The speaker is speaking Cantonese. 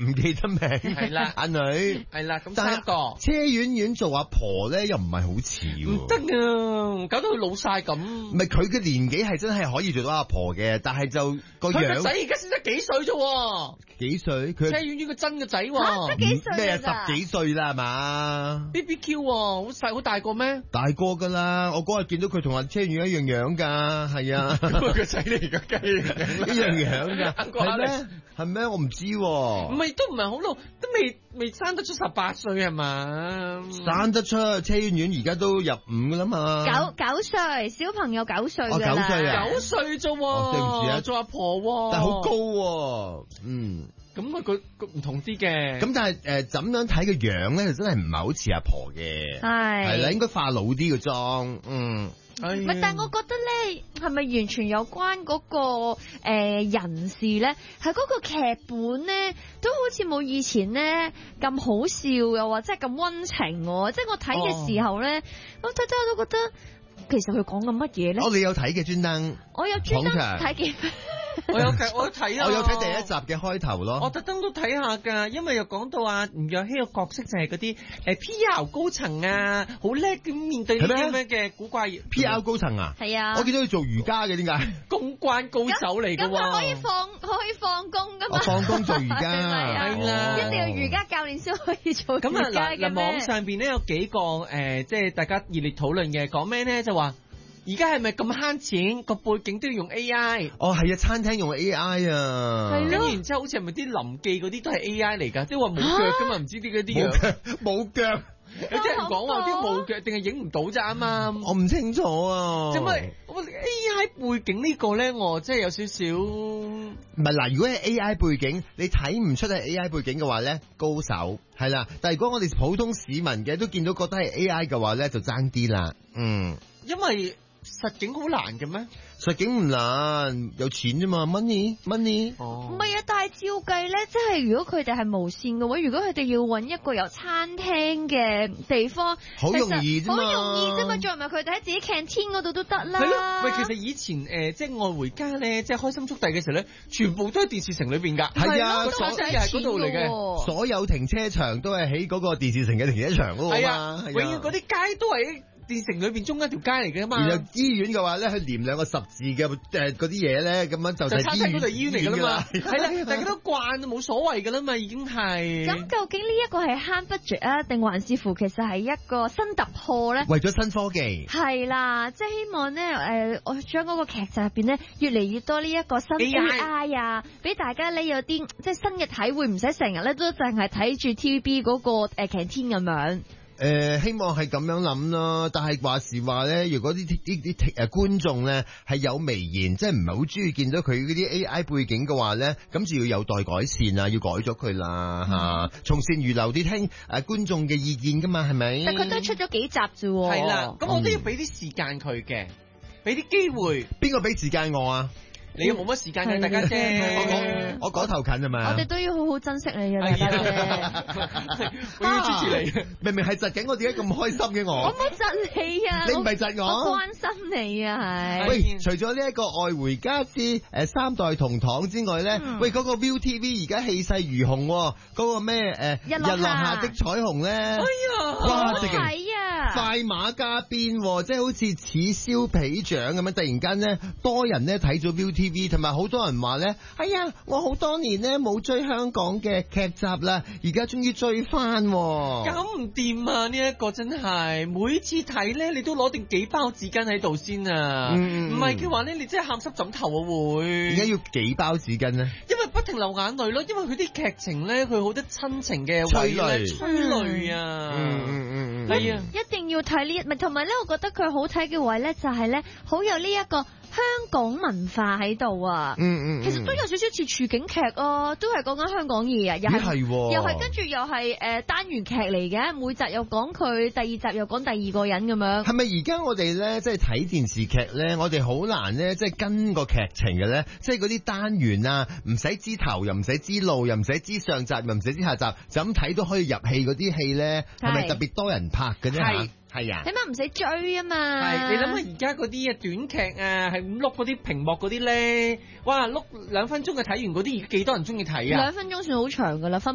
唔記得名， 係啦阿女係啦，咁但係三個車婉婉做阿婆咧，又唔係好似唔得啊，搞到佢老晒咁。 唔係佢嘅年紀係真係可以做到阿婆嘅，但係就個佢個仔樣而家先得幾歲啫？ 幾歲？佢車婉婉個真個仔嚇喎得幾歲咩㗎咋十幾歲啦係嘛？ ，BBQ 喎，好細好大個咩？ 大個噶啦，我嗰日見到佢同阿車婉婉一樣樣噶，係啊， 佢個仔嚟㗎，雞一樣樣噶，係咩？係咩？我唔知喎。 唔係都唔係好老，都未生得出18歲係嘛？ 生得出，車婉婉而家都入伍噶啦嘛。 九歲，小朋友9歲㗎啦。 9歲啊 9歲啫喎， 對唔住啊做阿婆喎， 但係好高喎，嗯。 咁啊佢唔同啲嘅。 咁但係怎樣睇個樣咧，就真係唔係好似阿婆嘅，係啦， 係。 應該化老啲嘅妝，嗯。 哎呀唔係，但係我覺得咧，係咪完全有關嗰個人士咧？係嗰個劇本咧，都好似冇以前咧咁好笑，又或者係咁溫情喎。即係我睇嘅時候咧，我睇睇我都覺得，其實佢講緊乜嘢咧？ 你有睇嘅專登， 我有專登捧場睇幾我有睇啊， 我有睇第一集嘅開頭咯。 我特登都睇下㗎，因為又講到啊吳若希個角色就係嗰啲PR 高層啊，好叻咁面對呢啲咁樣嘅古怪 PR 高層啊， 係啊我見到佢做瑜伽嘅，點解？ 公關高手嚟㗎咁佢喎。 可以放工噶嘛？ 我放工做瑜伽， 係啦一定要瑜伽教練先可以做咁啊瑜伽嘅網咩？ 上邊咧有幾個即係大家熱烈討論嘅，講咩咧就話而家係咪咁慳錢，個背景都要用 AI？ 哦係啊，餐廳用 AI 啊， 係咯跟住然之後好似係咪啲臨記嗰啲都係 AI 嚟㗎？即係話冇腳㗎嘛，唔知啲嗰啲冇樣。 腳冇腳， 有啲人講話啲冇腳定係影唔到咋嘛？ 我唔清楚啊。 做乜我 AI 背景呢個咧，我真係有少少唔係嗱，如果係 AI 背景，你睇唔出係 AI 背景嘅話咧，高手係啦。但係如果我哋普通市民嘅都見到覺得係 AI 嘅話咧，就爭啲啦。嗯， 因為實景好難嘅咩？ 實景唔難，有錢啫嘛，money。 哦唔係啊，但係照計咧，即係如果佢哋係無線嘅話，如果佢哋要揾一個有餐廳嘅地方， 好容易啫嘛好容易啫嘛，再唔係佢哋喺自己 canteen 嗰度都得啦。 係咯，喂，其實以前即係愛回家咧，即係開心速遞嘅時候咧，全部都喺電視城裏邊㗎。 係啊咯， 所以又係嗰度嚟嘅所有停車場都係喺嗰個電視城嘅停車場嗰度嘛係啊，，永遠嗰啲街都係喺電視城裏邊中間條街嚟嘅嘛。 然後醫院嘅話咧，佢連兩個十字嘅嗰啲嘢咧，咁樣就就餐廳嗰度係醫院嚟㗎啦嘛，係啦，大家係都慣冇所謂㗎啦嘛，已經係。 咁究竟呢一個係慳 budget 啊，定還是乎其實係一個新突破咧？ 為咗新科技。 係啦，即係希望咧，我將嗰個劇集入邊咧，越嚟越多呢一個新 AI AI 啊，俾大家咧有啲即係新嘅體會，唔使成日咧都淨係睇住 TVB 嗰個canteen 咁樣。 希望係咁樣諗啦，但係話時話咧，如果啲觀眾咧係有微言，即係唔係好中意見到佢嗰啲 AI 背景嘅話咧，咁就要有待改善啊，要改咗佢啦嚇，從善如流啲聽觀眾嘅意見噶嘛，係咪？ 但佢都出咗幾集啫喎。 係啦，咁我都要俾啲時間佢嘅，俾啲機會。 邊個俾時間我啊？ 你又冇乜時間嘅，大家姐。 我嗰頭近係咪啊？ 我哋都要好好珍惜你嘅，大家姐。 我要支持你。 明明係窒緊我，點解咁開心嘅我？ 我冇窒你啊！ 你唔係窒我？ 我關心你啊，係。 喂，除咗呢一個愛回家之三代同堂之外咧，喂嗰個 ViuTV 而家氣勢如虹，嗰個咩日落下的彩虹咧， 哎呀， 哇，直情係啊， 快馬加鞭，即係好似此消彼長咁樣，突然間咧多人咧睇咗 ViuTV，同埋好多人話咧，哎呀，我好多年咧冇追香港嘅劇集啦，而家終於追翻。 咁唔掂啊！呢一個真係每次睇咧，你都攞定幾包紙巾喺度先啊！唔係嘅話咧，你真係喊濕枕頭啊會。 點解要幾包紙巾咧？ 因為不停流眼淚咯，因為佢啲劇情咧，佢好多親情嘅位咧，催淚啊！係啊， 一定要睇呢一，同埋咧，我覺得佢好睇嘅位咧，就係咧，好有呢一個香港文化喺度啊！其實都有少少似處境劇啊，都係講緊香港嘢啊，又係跟住又係單元劇嚟嘅，每集又講佢，第二集又講第二個人咁樣。 係咪而家我哋咧，即係睇電視劇咧，我哋好難咧，即係跟個劇情嘅咧，即係嗰啲單元啊，唔使知頭，又唔使知路，又唔使知上集，又唔使知下集，就咁睇都可以入戲嗰啲戲咧，係咪特別多人拍嘅啫？係啊， 起碼唔使追啊嘛。 係，你諗下而家嗰啲短劇啊，係咁碌嗰啲屏幕嗰啲咧，哇碌2分鐘嘅睇完嗰啲，幾多人中意睇啊？ 2分鐘算好長噶啦，分